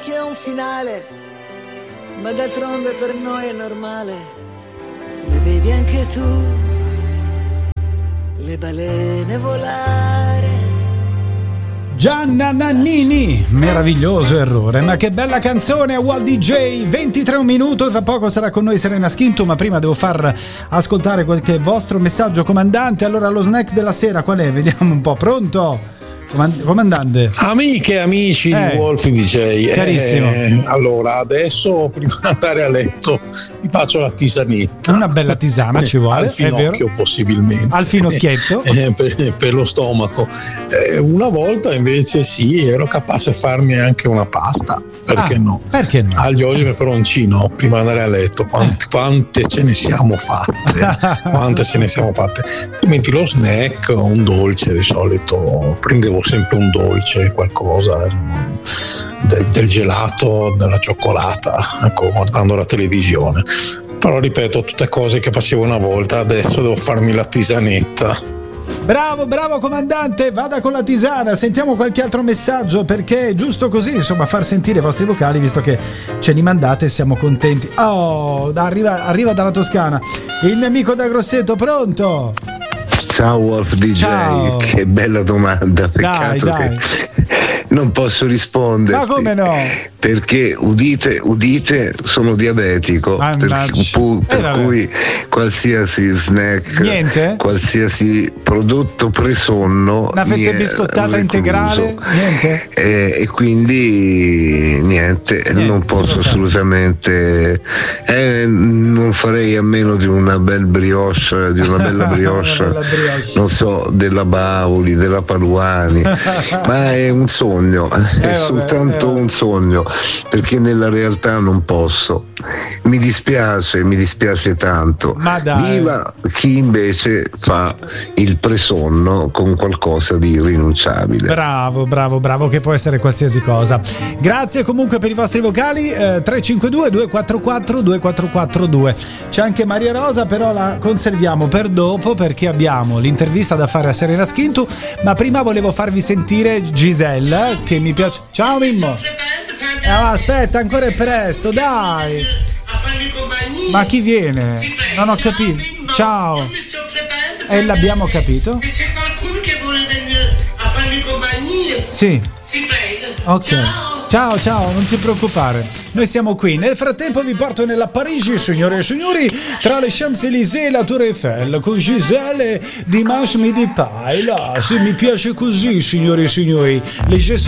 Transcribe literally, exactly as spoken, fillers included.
che ha un finale, ma d'altronde per noi è normale. Ne vedi anche tu le balene volare. Gianna Nannini, meraviglioso errore, ma che bella canzone a Walt D J. Ventitré un minuto, tra poco sarà con noi Serena Schinto, ma prima devo far ascoltare qualche vostro messaggio. Comandante, allora lo snack della sera qual è? Vediamo un po', pronto? Comandante, amiche e amici eh, di Wolf D J, carissimo. Eh, allora adesso prima di andare a letto mi faccio la tisanetta, una bella tisana ci vuole, al finocchio, è vero, possibilmente al finocchietto, eh, per, per lo stomaco. Eh, una volta invece sì, ero capace di farmi anche una pasta, perché ah, no? Perché no? Aglio, olio e peperoncino prima di andare a letto. Quante, eh. quante ce ne siamo fatte? Quante ce ne siamo fatte? Altrimenti lo snack, un dolce di solito prendevo sempre un dolce, qualcosa del, del gelato, della cioccolata, ecco, guardando la televisione. Però ripeto, tutte cose che facevo una volta, adesso devo farmi la tisanetta. Bravo, bravo comandante, vada con la tisana. Sentiamo qualche altro messaggio, perché è giusto così, insomma, far sentire i vostri vocali, visto che ce li mandate e siamo contenti. Oh, arriva, arriva dalla Toscana il mio amico da Grosseto, pronto? Ciao Wolf D J, ciao. Che bella domanda, peccato dai, dai. che non posso rispondere. Ma come no? Perché udite, udite, sono diabetico, per, pu, per eh, cui qualsiasi snack, niente? Qualsiasi prodotto presonno, una fetta biscottata integrale, niente? E, e quindi niente, niente non posso assolutamente, eh, non farei a meno di una bel brioche, di una bella brioche, una bella brioche. Non so, della Bauli, della Paluani, ma è un sogno, eh, è soltanto vabbè, eh. un sogno, perché nella realtà non posso. Mi dispiace, mi dispiace tanto. Ma dai. Viva chi invece fa il presonno con qualcosa di irrinunciabile. Bravo, bravo, bravo, che può essere qualsiasi cosa. Grazie comunque per i vostri vocali. eh, tre cinque due due quattro quattro due quattro quattro due. C'è anche Maria Rosa, però la conserviamo per dopo, perché abbiamo l'intervista da fare a Serena Schinto, ma prima volevo farvi sentire Gisella, che mi piace. Ciao Mimmo. Eh, aspetta, ancora è presto, dai. Ma chi viene? Non ho capito. Ciao. E eh, l'abbiamo capito? Se c'è qualcuno che vuole venire a farmi compagnia, sì. Si prega. Ok. Ciao. Ciao, ciao, non ti preoccupare. Noi siamo qui. Nel frattempo vi porto nella Parigi, signore e signori, tra le Champs-Élysées e la Tour Eiffel, con Giselle Dimanche Midi Pie. Là, sì, mi piace così, signore e signori. Les